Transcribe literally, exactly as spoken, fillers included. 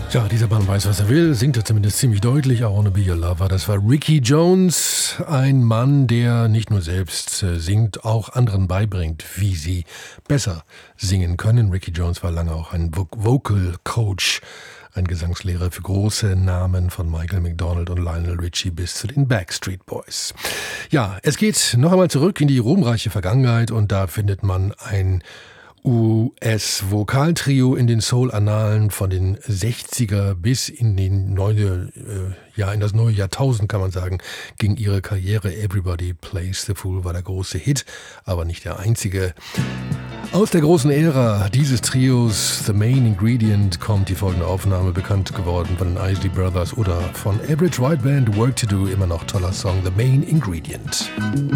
Ja, dieser Mann weiß, was er will, singt er zumindest ziemlich deutlich. I Wanna Be Your Lover. Das war Ricky Jones, ein Mann, der nicht nur selbst äh, singt, auch anderen beibringt, wie sie besser singen können. Ricky Jones war lange auch ein Vo- Vocal Coach, ein Gesangslehrer für große Namen von Michael McDonald und Lionel Richie bis zu den Backstreet Boys. Ja, es geht noch einmal zurück in die ruhmreiche Vergangenheit und da findet man ein U S-Vokaltrio in den Soul-Annalen von den sechziger bis in den neue, äh, ja, in das neue Jahrtausend, kann man sagen, ging ihre Karriere. Everybody Plays the Fool war der große Hit, aber nicht der einzige. Aus der großen Ära dieses Trios, The Main Ingredient, kommt die folgende Aufnahme, bekannt geworden von den Isley Brothers oder von Average White Band, Work to Do, immer noch toller Song, The Main Ingredient.